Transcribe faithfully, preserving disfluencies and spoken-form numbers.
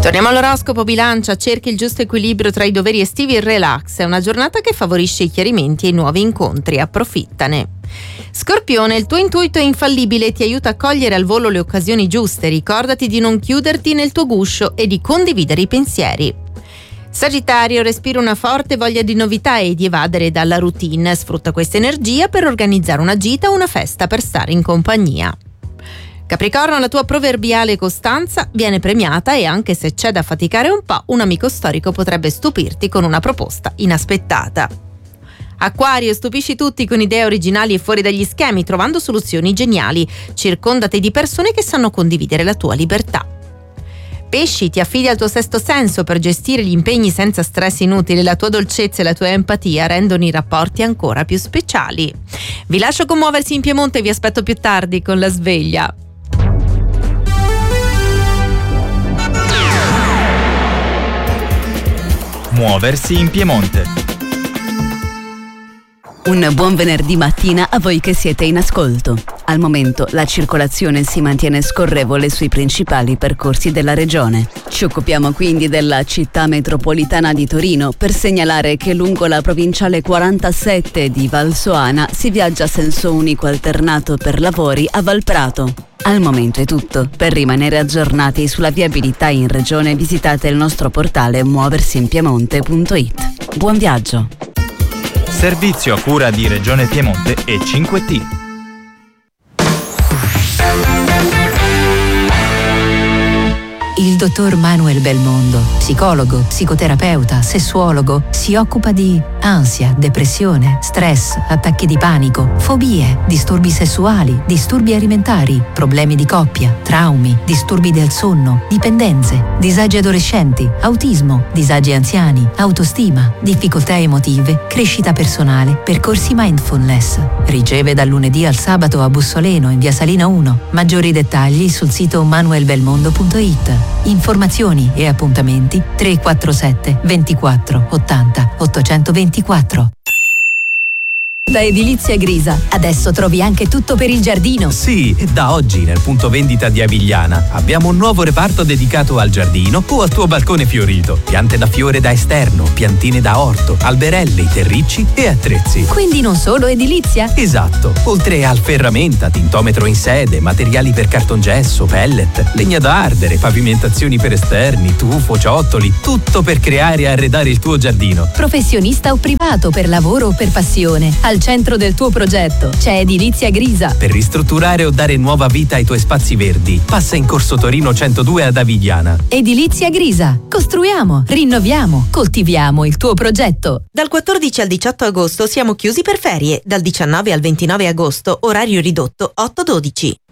Torniamo all'oroscopo Bilancia. Cerchi il giusto equilibrio tra i doveri estivi e il relax. È una giornata che favorisce i chiarimenti e i nuovi incontri. Approfittane. Scorpione, il tuo intuito è infallibile e ti aiuta a cogliere al volo le occasioni giuste. Ricordati di non chiuderti nel tuo guscio e di condividere i pensieri. Sagittario, respira una forte voglia di novità e di evadere dalla routine. Sfrutta questa energia per organizzare una gita o una festa per stare in compagnia. Capricorno, la tua proverbiale costanza viene premiata e anche se c'è da faticare un po', un amico storico potrebbe stupirti con una proposta inaspettata. Acquario, stupisci tutti con idee originali e fuori dagli schemi, trovando soluzioni geniali. Circondati di persone che sanno condividere la tua libertà. Pesci, ti affidi al tuo sesto senso per gestire gli impegni senza stress inutili. La tua dolcezza e la tua empatia rendono i rapporti ancora più speciali. Vi lascio con Muoversi in Piemonte e vi aspetto più tardi con la sveglia. Muoversi in Piemonte. Un buon venerdì mattina a voi che siete in ascolto. Al momento la circolazione si mantiene scorrevole sui principali percorsi della regione. Ci occupiamo quindi della città metropolitana di Torino per segnalare che lungo la provinciale quarantasette di Valsoana si viaggia a senso unico alternato per lavori a Valprato. Al momento è tutto. Per rimanere aggiornati sulla viabilità in regione visitate il nostro portale muoversinpiemonte punto it. Buon viaggio! Servizio a cura di Regione Piemonte e cinque T. Il dottor Manuel Belmondo, psicologo, psicoterapeuta, sessuologo, si occupa di ansia, depressione, stress, attacchi di panico, fobie, disturbi sessuali, disturbi alimentari, problemi di coppia, traumi, disturbi del sonno, dipendenze, disagi adolescenti, autismo, disagi anziani, autostima, difficoltà emotive, crescita personale, percorsi mindfulness. Riceve dal lunedì al sabato a Bussoleno in via Salina uno. Maggiori dettagli sul sito manuel belmondo punto it. Informazioni e appuntamenti tre quattro sette ventiquattro ottanta ottocentoventiquattro. Da Edilizia Grisa, adesso trovi anche tutto per il giardino. Sì, da oggi nel punto vendita di Avigliana abbiamo un nuovo reparto dedicato al giardino o al tuo balcone fiorito. Piante da fiore da esterno, piantine da orto, alberelli, terricci e attrezzi. Quindi non solo edilizia? Esatto, oltre al ferramenta, tintometro in sede, materiali per cartongesso, pellet, legna da ardere, pavimentazioni per esterni, tufo, ciottoli, tutto per creare e arredare il tuo giardino. Professionista o privato, per lavoro o per passione. Al centro del tuo progetto c'è Edilizia Grisa. Per ristrutturare o dare nuova vita ai tuoi spazi verdi, passa in Corso Torino centodue ad Avigliana. Edilizia Grisa. Costruiamo, rinnoviamo, coltiviamo il tuo progetto. Dal quattordici al diciotto agosto siamo chiusi per ferie. Dal diciannove al ventinove agosto orario ridotto otto dodici.